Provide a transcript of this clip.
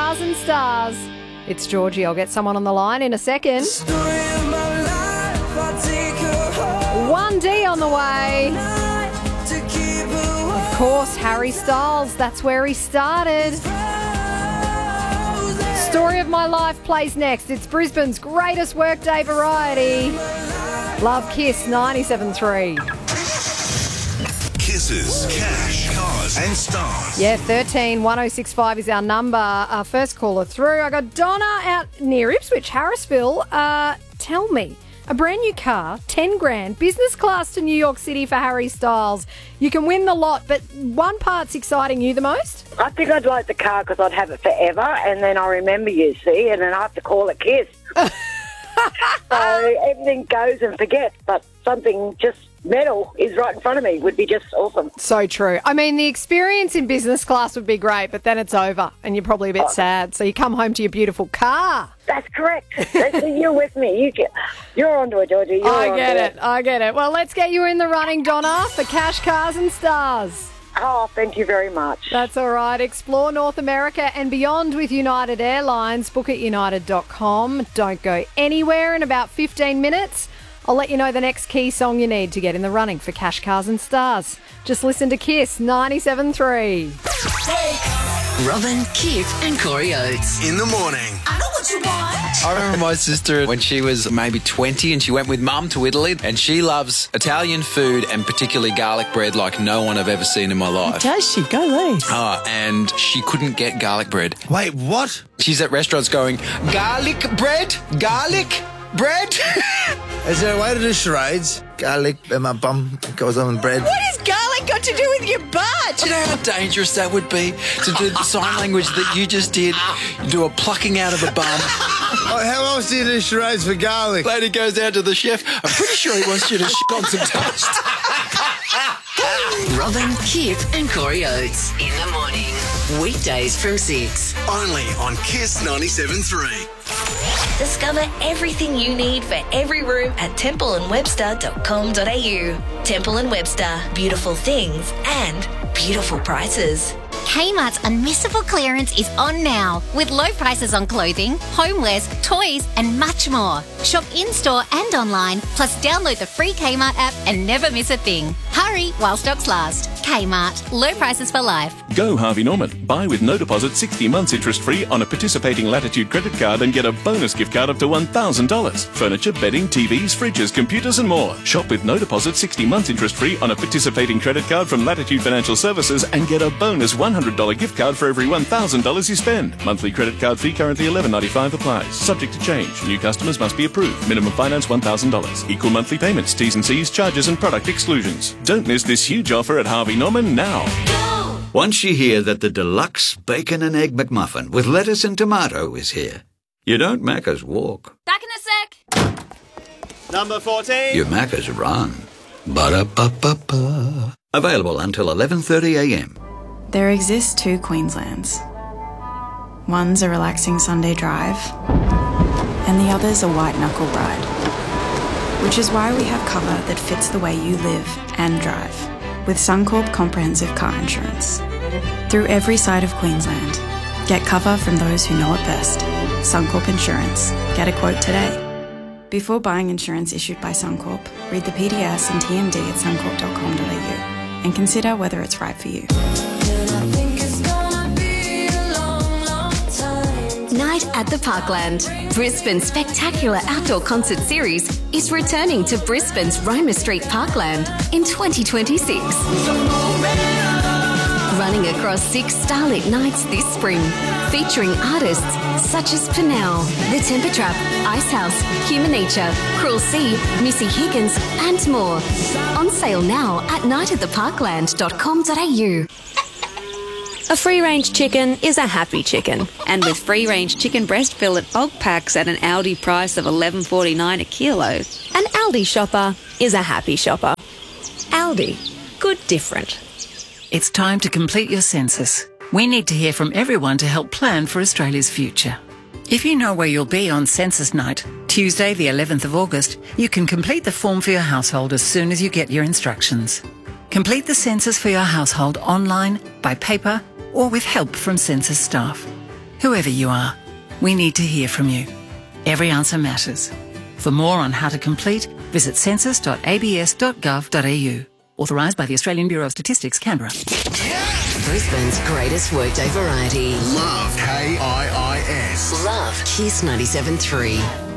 Cars and Stars. It's Georgie. I'll get someone on the line in a second. 1D on the way. Of course, Harry Styles. That's where he started. Story of My Life plays next. It's Brisbane's greatest workday variety. Love Kiss 97.3. Kisses, cash, cars and stars. Yeah, 131065 is our number. Our first caller through. I got Donna out near Ipswich, Harrisville. Tell me, a brand new car, 10 grand, business class to New York City for Harry Styles. You can win the lot, but one part's exciting you the most? I think I'd like the car because I'd have it forever, and then I remember you, see, and then I have to call it Kiss. So everything goes and forgets, but something just metal is right in front of me would be just awesome. So true. I mean, the experience in business class would be great, but then it's over and you're probably a bit sad. So you come home to your beautiful car. That's correct. You're with me. You're onto it, Georgie. I get it. Well, let's get you in the running, Donna, for cash, cars and stars. Oh, thank you very much. That's all right. Explore North America and beyond with United Airlines. Book at united.com. Don't go anywhere. In about 15 minutes, I'll let you know the next key song you need to get in the running for cash, cars and stars. Just listen to Kiss 97.3. Robin, Kip and Corey Oates. In the morning. I know what you want. I remember my sister when she was maybe 20 and she went with Mum to Italy, and she loves Italian food and particularly garlic bread like no one I've ever seen in my life. Does she? Go Leeds. And she couldn't get garlic bread. Wait, what? She's at restaurants going, garlic bread? Garlic bread? Is there a way to do charades? Garlic in my bum goes on with bread. What has garlic got to do with your butt? Do you know how dangerous that would be to do the sign language that you just did? Do a plucking out of a bum. Oh, how else do you do charades for garlic? Lady goes down to the chef. I'm pretty sure he wants you to shit on some toast. Robin, Kip and Corey Oates. In the morning. Weekdays from 6. Only on Kiss 97.3. Discover everything you need for every room at templeandwebster.com.au. Temple & Webster. Beautiful things and beautiful prices. Kmart's unmissable clearance is on now with low prices on clothing, homewares, toys and much more. Shop in-store and online, plus download the free Kmart app and never miss a thing. Hurry while stocks last. Kmart. Low prices for life. Go Harvey Norman. Buy with no deposit 60 months interest-free on a participating Latitude credit card and get a bonus gift card up to $1,000. Furniture, bedding, TVs, fridges, computers and more. Shop with no deposit 60 months interest-free on a participating credit card from Latitude Financial Services and get a bonus $100 gift card for every $1,000 you spend. Monthly credit card fee currently $11.95 applies. Subject to change. New customers must be approved. Minimum finance $1,000. Equal monthly payments. T's and C's, charges and product exclusions. Don't miss this huge offer at Harvey Norman now. Once you hear that the deluxe bacon and egg McMuffin with lettuce and tomato is here, you don't Macca's walk. Back in a sec. Number 14. You Macca's run. Ba-da-ba-ba-ba. Available until 11:30 a.m. There exist two Queenslands. One's a relaxing Sunday drive, and the other's a white-knuckle ride. Which is why we have cover that fits the way you live and drive, with Suncorp Comprehensive Car Insurance. Through every side of Queensland, get cover from those who know it best. Suncorp Insurance. Get a quote today. Before buying insurance issued by Suncorp, read the PDS and TMD at suncorp.com.au and consider whether it's right for you. Night at the Parkland. Brisbane's spectacular outdoor concert series is returning to Brisbane's Roma Street Parkland in 2026. Running across 6 starlit nights this spring, featuring artists such as Pinnell, The Temper Trap, Icehouse, Human Nature, Cruel Sea, Missy Higgins and more. On sale now at nightattheparkland.com.au. A free-range chicken is a happy chicken. And with free-range chicken breast fillet bulk packs at an Aldi price of $11.49 a kilo, an Aldi shopper is a happy shopper. Aldi. Good different. It's time to complete your census. We need to hear from everyone to help plan for Australia's future. If you know where you'll be on census night, Tuesday the 11th of August, you can complete the form for your household as soon as you get your instructions. Complete the census for your household online, by paper, or with help from census staff. Whoever you are, we need to hear from you. Every answer matters. For more on how to complete, visit census.abs.gov.au. Authorised by the Australian Bureau of Statistics, Canberra. Brisbane's greatest workday variety. Love KIIS. Love Kiss 97.3.